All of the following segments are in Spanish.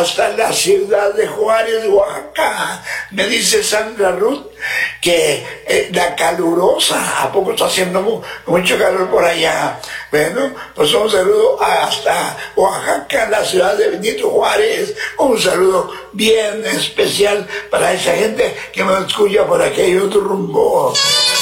hasta la ciudad de Juárez, Oaxaca. Me dice Sandra Ruth que la calurosa, ¿a poco está haciendo mucho calor por allá? Bueno, pues un saludo hasta Oaxaca, la ciudad de Benito Juárez. Un saludo bien especial para esa gente que me escucha por aquellos rumbos.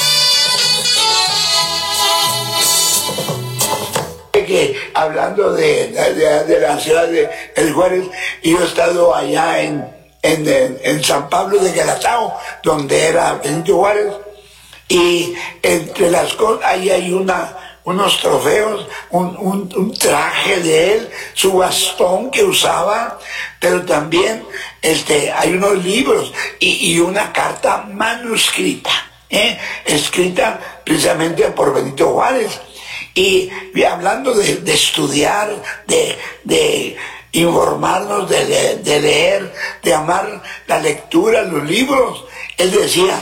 Que hablando de la ciudad de Juárez, yo he estado allá en San Pablo de Galatao, donde era Benito Juárez, y entre las cosas ahí hay unos trofeos, un traje de él, su bastón que usaba, pero también hay unos libros y una carta manuscrita, escrita precisamente por Benito Juárez. Y hablando de estudiar, de informarnos, de leer, de amar la lectura, los libros, él decía,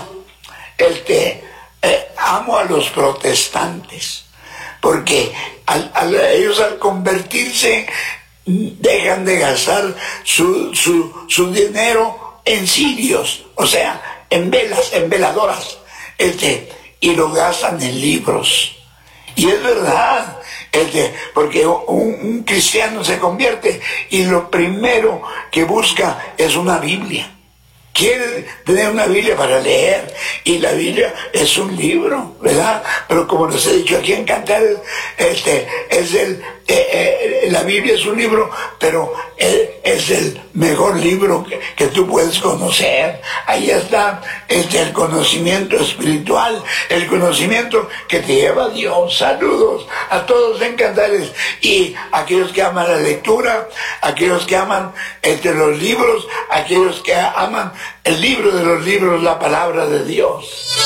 amo a los protestantes, porque ellos al convertirse dejan de gastar su dinero en cirios, o sea, en velas, en veladoras, y lo gastan en libros. Y es verdad, porque un cristiano se convierte y lo primero que busca es una Biblia. Quiere tener una Biblia para leer, y la Biblia es un libro, ¿verdad? Pero como les he dicho aquí en Cantar, la Biblia es un libro, pero es el mejor libro que tú puedes conocer. Ahí está el conocimiento espiritual, el conocimiento que te lleva a Dios. Saludos a todos en Cantares, y aquellos que aman la lectura, aquellos que aman los libros, aquellos que aman el libro de los libros, la palabra de Dios.